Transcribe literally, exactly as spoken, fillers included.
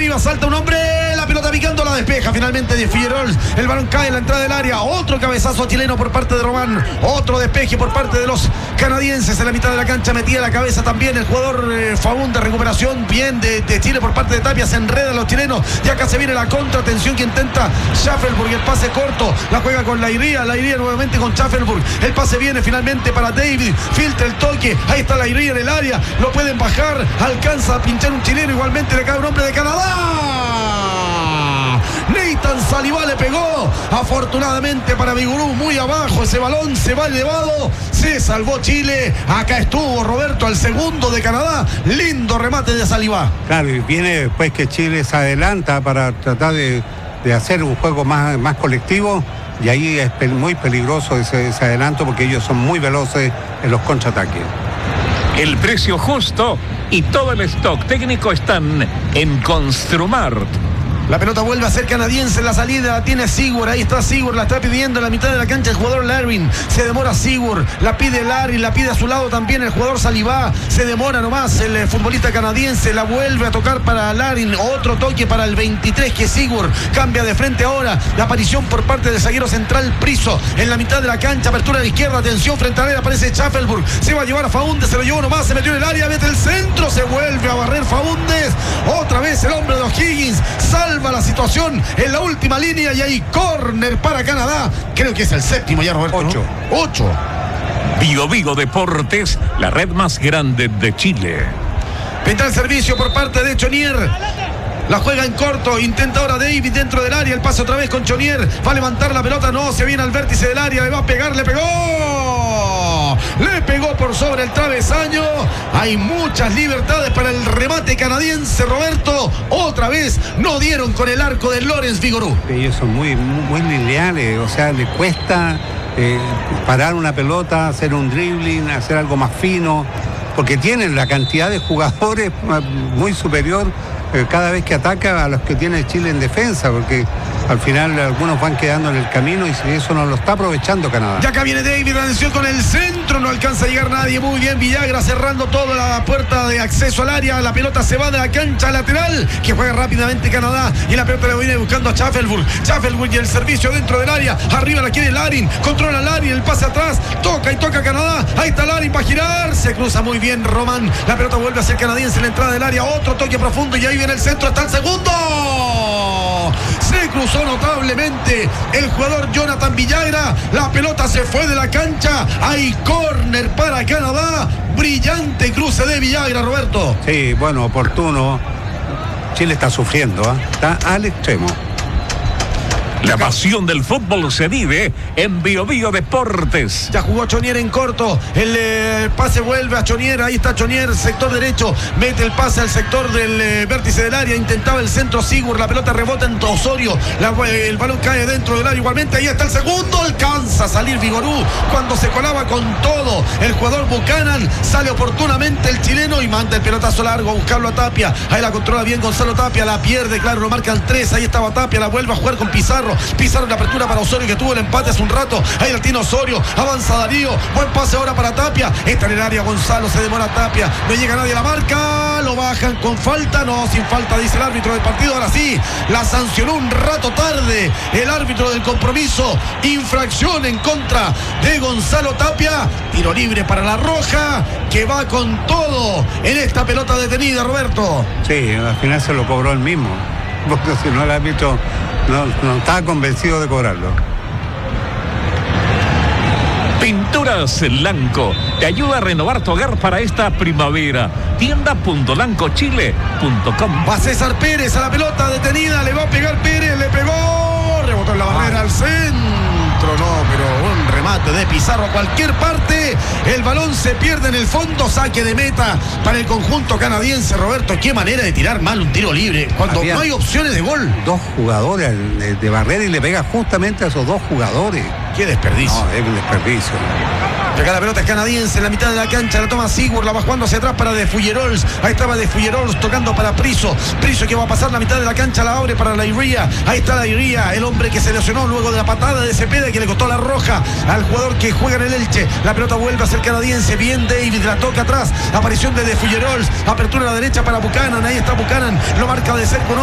arriba, salta un hombre, la pelota picando, la despeja finalmente de Figueroa. El balón cae en la entrada del área. Otro cabezazo chileno por parte de Román. Otro despeje por parte de los canadienses en la mitad de la cancha. Metía la cabeza también el jugador eh, Fabún de recuperación. Bien de, de Chile por parte de Tapia. Se enredan los chilenos. Y acá se viene la contra. Atención que intenta Schaffelburg. El pase corto. La juega con la Iría. La Iría nuevamente con Schaffelburg. El pase viene finalmente para David. Filtra el toque. Ahí está la Iría en el área. Lo pueden bajar. Alcanza a pinchar un chileno. Igualmente le cae un hombre de Canadá. Nathan Saliba le pegó. Afortunadamente para Vigurú, muy abajo. Ese balón se va elevado. Se salvó Chile. Acá estuvo Roberto, al segundo de Canadá. Lindo remate de Saliba. Claro, y viene después que Chile se adelanta para tratar de, de hacer un juego más, más colectivo. Y ahí es muy peligroso ese, ese adelanto porque ellos son muy veloces en los contraataques. El precio justo y todo el stock técnico están en Construmart. La pelota vuelve a ser canadiense en la salida, la tiene Sigurd, ahí está Sigurd, la está pidiendo en la mitad de la cancha el jugador Larvin, se demora Sigurd, la pide Larvin, la pide a su lado también el jugador Saliba, se demora nomás el eh, futbolista canadiense, la vuelve a tocar para Larvin, otro toque para el veintitrés que Sigurd cambia de frente ahora, la aparición por parte del zaguero central Priso, en la mitad de la cancha, apertura a la izquierda, atención frente a él, aparece Schaffelburg, se va a llevar a Faúndez, se lo llevó nomás, se metió en el área, mete el centro, se vuelve a barrer Faúndez, otra vez el hombre de O'Higgins, salva la situación en la última línea y hay córner para Canadá. Creo que es el séptimo ya, Roberto. Ocho. ¿no? Ocho. Bio Bio Deportes, la red más grande de Chile. Vendrá el servicio por parte de Chonier. La juega en corto, intenta ahora David dentro del área, el pase otra vez con Chonier, va a levantar la pelota, no, se viene al vértice del área, le va a pegar, le pegó, le pegó por sobre el travesaño, hay muchas libertades para el remate canadiense, Roberto, otra vez no dieron con el arco de Lawrence Vigorú. Ellos son muy, muy, muy lineales, o sea, les cuesta eh, parar una pelota, hacer un dribbling, hacer algo más fino, porque tienen la cantidad de jugadores muy superior cada vez que ataca a los que tiene Chile en defensa, porque al final algunos van quedando en el camino y eso no lo está aprovechando Canadá. Ya acá viene David, atención con el centro, no alcanza a llegar nadie, muy bien Villagra cerrando toda la puerta de acceso al área, la pelota se va de la cancha lateral, que juega rápidamente Canadá, y la pelota la viene buscando a Schaffelburg, Schaffelburg y el servicio dentro del área, arriba la quiere Larin, controla Larin, el pase atrás, toca y toca Canadá, ahí está Larin para girar, se cruza muy bien Román, la pelota vuelve a ser canadiense en la entrada del área, otro toque profundo y ahí viene el centro, hasta el segundo, se cruzó notablemente el jugador Jonathan Villagra, la pelota se fue de la cancha, hay córner para Canadá, brillante cruce de Villagra, Roberto. Sí, bueno, oportuno, Chile está sufriendo, ¿eh? Está al extremo. La pasión del fútbol se vive en Bio Bio Deportes. Ya jugó Chonier en corto, el eh, pase vuelve a Chonier, ahí está Chonier, sector derecho, mete el pase al sector del eh, vértice del área, intentaba el centro Sigurd, la pelota rebota en Osorio, la, eh, el balón cae dentro del área igualmente, ahí está el segundo, alcanza a salir Vigorú, cuando se colaba con todo, el jugador Buchanan, sale oportunamente el chileno y manda el pelotazo largo a buscarlo a Tapia, ahí la controla bien Gonzalo Tapia, la pierde, claro, lo marca el tres, ahí estaba Tapia, la vuelve a jugar con Pizarro, Pizarro en la apertura para Osorio que tuvo el empate hace un rato, ahí la tiene Osorio, avanza Darío, buen pase ahora para Tapia, está en el área Gonzalo, se demora Tapia, no llega nadie a la marca, lo bajan con falta, no, sin falta dice el árbitro del partido, ahora sí, la sancionó un rato tarde el árbitro del compromiso, infracción en contra de Gonzalo Tapia, tiro libre para la Roja, que va con todo en esta pelota detenida, Roberto. Sí, al final se lo cobró él mismo, porque si no el árbitro no, no estaba convencido de cobrarlo. Pinturas Lanco te ayuda a renovar tu hogar para esta primavera. tienda punto lanco chile punto com. Va César Pérez a la pelota detenida, le va a pegar Pérez, le pegó, rebotó en la barrera al centro, no, pero un remate de Pizarro a cualquier parte, el balón se pierde en el fondo, saque de meta para el conjunto canadiense, Roberto, qué manera de tirar mal un tiro libre, cuando Había no hay opciones de gol. Dos jugadores de, de barrera y le pega justamente a esos dos jugadores. Qué desperdicio. No, es un desperdicio. Acá la pelota es canadiense en la mitad de la cancha, la toma Sigurd, la va jugando hacia atrás para De Fuyerols, ahí estaba De Fuyerols tocando para Priso, Priso que va a pasar la mitad de la cancha, la abre para la Iría, ahí está la Iría, el hombre que se lesionó luego de la patada de Cepeda que le costó la roja al jugador que juega en el Elche, la pelota vuelve a ser canadiense, bien David, la toca atrás, aparición de De Fuyerols, apertura a la derecha para Buchanan, ahí está Buchanan, lo marca de cerco,